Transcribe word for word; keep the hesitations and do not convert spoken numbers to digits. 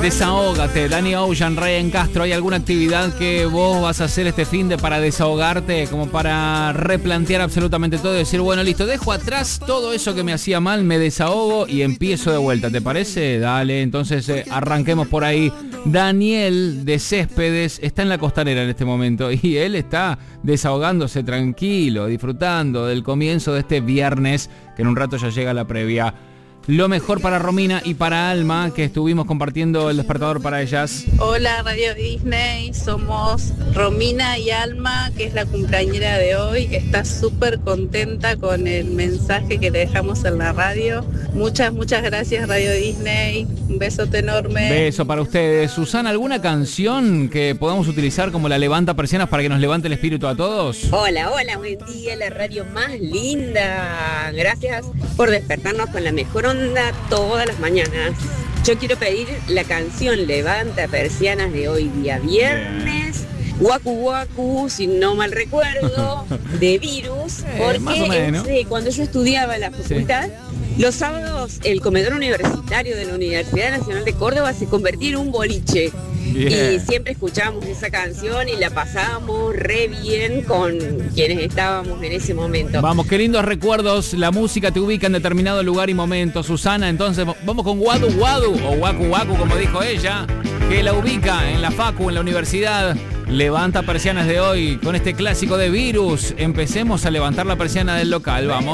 Desahógate, Dani Ocean, Ryan Castro. ¿Hay alguna actividad que vos vas a hacer este fin de para desahogarte? Como para replantear absolutamente todo y decir, bueno, listo, dejo atrás todo eso que me hacía mal, me desahogo y empiezo de vuelta. ¿Te parece? Dale, entonces eh, arranquemos por ahí. Daniel de Céspedes está en la Costanera en este momento y él está desahogándose tranquilo, disfrutando del comienzo de este viernes, que en un rato ya llega la previa. Lo mejor para Romina y para Alma, que estuvimos compartiendo el despertador para ellas. Hola Radio Disney, somos Romina y Alma, que es la cumpleañera de hoy. Está súper contenta con el mensaje que le dejamos en la radio. Muchas, muchas gracias Radio Disney. Un besote enorme. Beso para ustedes. Susana, ¿alguna canción que podamos utilizar como la Levanta Persianas para que nos levante el espíritu a todos? Hola, hola, buen día, la radio más linda. Gracias por despertarnos con la mejor onda todas las mañanas. Yo quiero pedir la canción Levanta Persianas de hoy día viernes. Waku Waku, si no mal recuerdo, de Virus, porque eh, más o menos. Eh, cuando yo estudiaba en la facultad, sí. Los sábados el comedor universitario de la Universidad Nacional de Córdoba se convertía en un boliche. Yeah. Y siempre escuchábamos esa canción y la pasábamos re bien con quienes estábamos en ese momento. Vamos, qué lindos recuerdos. La música te ubica en determinado lugar y momento, Susana. Entonces vamos con Wadu Wadu o Waku Waku, como dijo ella, que la ubica en la facu, en la universidad. Levanta Persianas de hoy con este clásico de Virus. Empecemos a levantar la persiana del local, vamos.